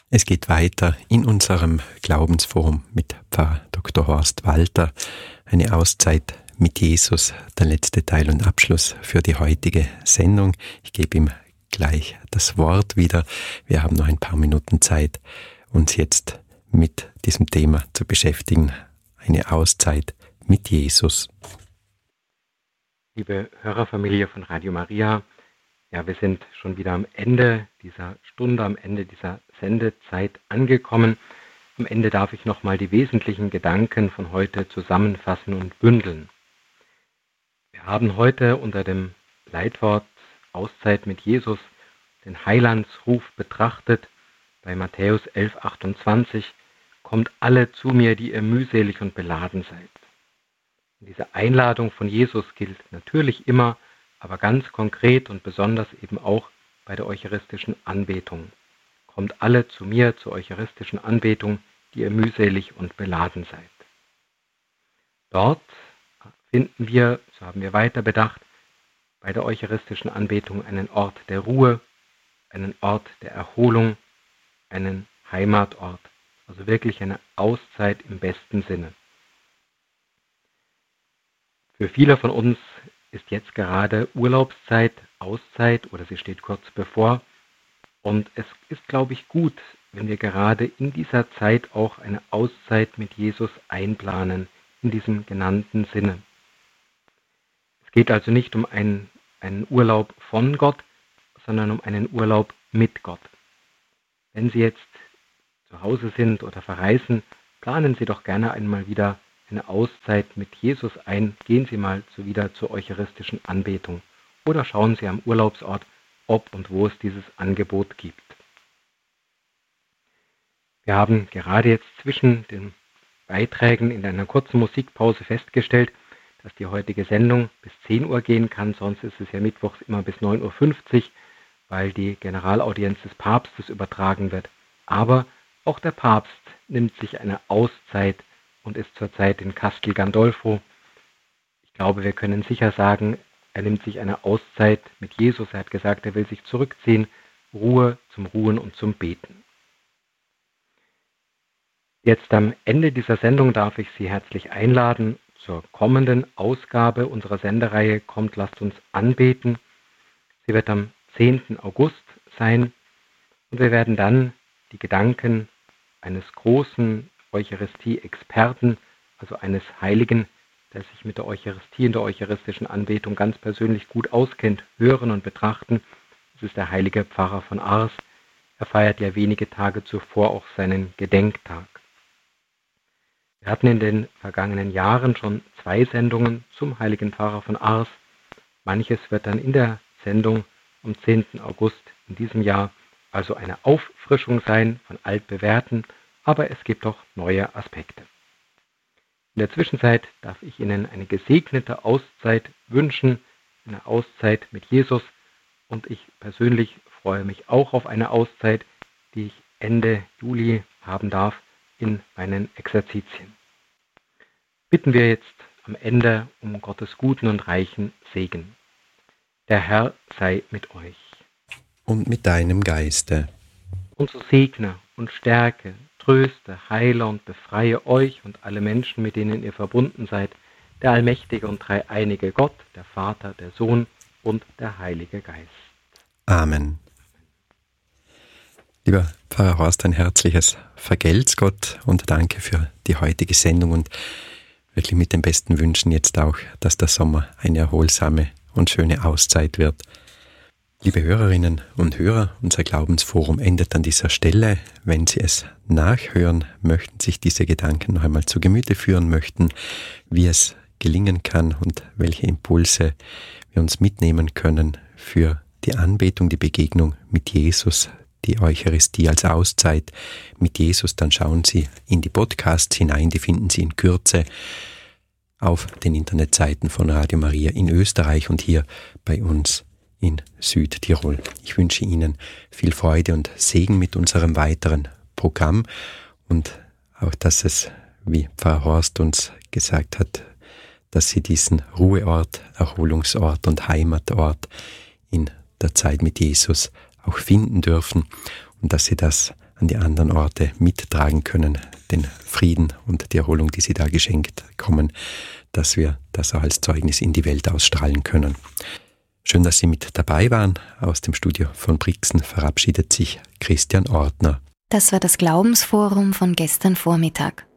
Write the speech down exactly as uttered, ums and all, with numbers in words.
Es geht weiter in unserem Glaubensforum mit Pfarrer Doktor Horst Walter. Eine Auszeit mit Jesus, der letzte Teil und Abschluss für die heutige Sendung. Ich gebe ihm gleich das Wort wieder. Wir haben noch ein paar Minuten Zeit, uns jetzt mit diesem Thema zu beschäftigen. Eine Auszeit mit Jesus. Liebe Hörerfamilie von Radio Maria, ja, wir sind schon wieder am Ende dieser Stunde, am Ende dieser Sendezeit angekommen. Am Ende darf ich nochmal die wesentlichen Gedanken von heute zusammenfassen und bündeln. Wir haben heute unter dem Leitwort Auszeit mit Jesus den Heilandsruf betrachtet. Bei Matthäus elf achtundzwanzig: Kommt alle zu mir, die ihr mühselig und beladen seid. Und diese Einladung von Jesus gilt natürlich immer, aber ganz konkret und besonders eben auch bei der eucharistischen Anbetung. Kommt alle zu mir zur eucharistischen Anbetung, die ihr mühselig und beladen seid. Dort finden wir, so haben wir weiter bedacht, bei der eucharistischen Anbetung einen Ort der Ruhe, einen Ort der Erholung, einen Heimatort, also wirklich eine Auszeit im besten Sinne. Für viele von uns ist jetzt gerade Urlaubszeit, Auszeit oder sie steht kurz bevor. Und es ist, glaube ich, gut, wenn wir gerade in dieser Zeit auch eine Auszeit mit Jesus einplanen, in diesem genannten Sinne. Es geht also nicht um einen, einen Urlaub von Gott, sondern um einen Urlaub mit Gott. Wenn Sie jetzt zu Hause sind oder verreisen, planen Sie doch gerne einmal wieder eine Auszeit mit Jesus ein. Gehen Sie mal so wieder zur eucharistischen Anbetung oder schauen Sie am Urlaubsort, ob und wo es dieses Angebot gibt. Wir haben gerade jetzt zwischen den Beiträgen in einer kurzen Musikpause festgestellt, dass die heutige Sendung bis zehn Uhr gehen kann, sonst ist es ja mittwochs immer bis neun Uhr fünfzig, weil die Generalaudienz des Papstes übertragen wird. Aber auch der Papst nimmt sich eine Auszeit und ist zurzeit in Castel Gandolfo. Ich glaube, wir können sicher sagen, er nimmt sich eine Auszeit mit Jesus. Er hat gesagt, er will sich zurückziehen, Ruhe zum Ruhen und zum Beten. Jetzt am Ende dieser Sendung darf ich Sie herzlich einladen zur kommenden Ausgabe unserer Sendereihe Kommt, lasst uns anbeten. Sie wird am zehnten August sein und wir werden dann die Gedanken eines großen Eucharistie-Experten, also eines Heiligen, der sich mit der Eucharistie und der eucharistischen Anbetung ganz persönlich gut auskennt, hören und betrachten. Das ist der heilige Pfarrer von Ars. Er feiert ja wenige Tage zuvor auch seinen Gedenktag. Wir hatten in den vergangenen Jahren schon zwei Sendungen zum heiligen Pfarrer von Ars. Manches wird dann in der Sendung am zehnten August in diesem Jahr also eine Auffrischung sein von altbewährten, aber es gibt auch neue Aspekte. In der Zwischenzeit darf ich Ihnen eine gesegnete Auszeit wünschen, eine Auszeit mit Jesus, und ich persönlich freue mich auch auf eine Auszeit, die ich Ende Juli haben darf in meinen Exerzitien. Bitten wir jetzt am Ende um Gottes guten und reichen Segen. Der Herr sei mit euch. Und mit deinem Geiste. Und so segne und stärke, tröste, heile und befreie euch und alle Menschen, mit denen ihr verbunden seid, der allmächtige und dreieinige Gott, der Vater, der Sohn und der Heilige Geist. Amen. Lieber Pfarrer Horst, ein herzliches Vergelt's Gott und danke für die heutige Sendung und wirklich mit den besten Wünschen jetzt auch, dass der Sommer eine erholsame und schöne Auszeit wird. Liebe Hörerinnen und Hörer, unser Glaubensforum endet an dieser Stelle. Wenn Sie es nachhören möchten, sich diese Gedanken noch einmal zu Gemüte führen möchten, wie es gelingen kann und welche Impulse wir uns mitnehmen können für die Anbetung, die Begegnung mit Jesus, die Eucharistie als Auszeit mit Jesus, dann schauen Sie in die Podcasts hinein, die finden Sie in Kürze auf den Internetseiten von Radio Maria in Österreich und hier bei uns in Südtirol. Ich wünsche Ihnen viel Freude und Segen mit unserem weiteren Programm und auch, dass es, wie Pfarrer Horst uns gesagt hat, dass Sie diesen Ruheort, Erholungsort und Heimatort in der Zeit mit Jesus auch finden dürfen und dass Sie das an die anderen Orte mittragen können, den Frieden und die Erholung, die Sie da geschenkt bekommen, dass wir das auch als Zeugnis in die Welt ausstrahlen können. Schön, dass Sie mit dabei waren. Aus dem Studio von Brixen verabschiedet sich Christian Ortner. Das war das Glaubensforum von gestern Vormittag.